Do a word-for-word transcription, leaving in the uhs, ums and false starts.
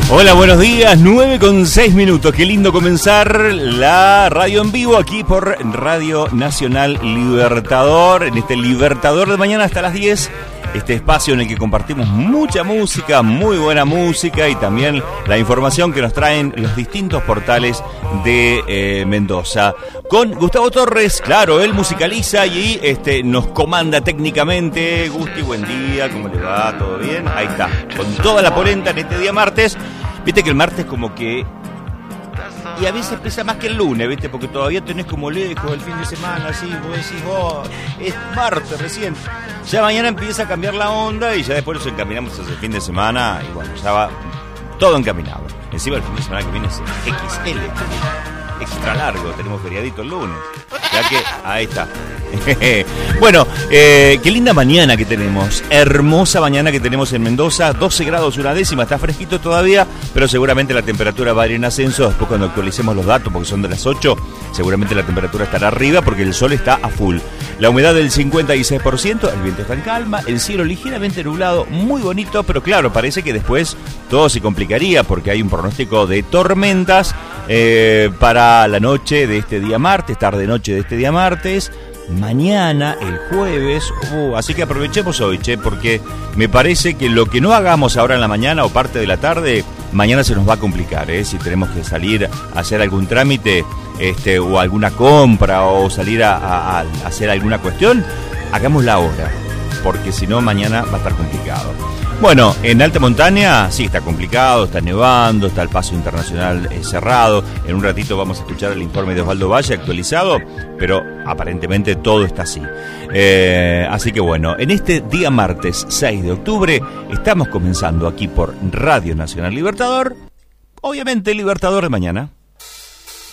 Hola, buenos días, nueve con seis minutos. Qué lindo comenzar la radio en vivo aquí por Radio Nacional Libertador, en este Libertador de mañana hasta las diez. Este espacio en el que compartimos mucha música, muy buena música y también la información que nos traen los distintos portales de eh, Mendoza. Con Gustavo Torres, claro, él musicaliza y este nos comanda técnicamente. Gusti, buen día, ¿cómo le va? ¿Todo bien? Ahí está, con toda la polenta en este día martes. Viste que el martes como que... Y a veces pesa más que el lunes, ¿viste? Porque todavía tenés como lejos el fin de semana, así, vos decís, oh, es martes recién. Ya mañana empieza a cambiar la onda y ya después nos encaminamos hacia el fin de semana y bueno, ya va todo encaminado. Encima el fin de semana que viene es equis ele, extra largo, tenemos feriadito el lunes. Ya que, ahí está. Bueno, eh, qué linda mañana que tenemos. Hermosa mañana que tenemos en Mendoza. doce grados una décima, está fresquito todavía, pero seguramente la temperatura va a ir en ascenso. Después cuando actualicemos los datos, porque son de las ocho, seguramente la temperatura estará arriba porque el sol está a full. La humedad del cincuenta y seis por ciento, el viento está en calma, el cielo ligeramente nublado, muy bonito, pero claro, parece que después todo se complicaría porque hay un pronóstico de tormentas eh, para la noche de este día martes, tarde-noche de este día martes, mañana, el jueves, uh, así que aprovechemos hoy, che, porque me parece que lo que no hagamos ahora en la mañana o parte de la tarde, mañana se nos va a complicar, ¿eh? Si tenemos que salir a hacer algún trámite este, o alguna compra o salir a, a, a hacer alguna cuestión, hagámosla ahora, porque si no mañana va a estar complicado. Bueno, en alta montaña sí está complicado, está nevando, está el paso internacional eh, cerrado. En un ratito vamos a escuchar el informe de Osvaldo Valle actualizado, pero aparentemente todo está así. Eh, así que bueno, en este día martes seis de octubre estamos comenzando aquí por Radio Nacional Libertador, obviamente Libertador de mañana.